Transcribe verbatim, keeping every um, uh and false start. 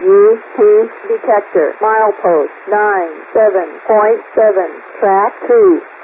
U P detector. Milepost nine seven point seven. Track two.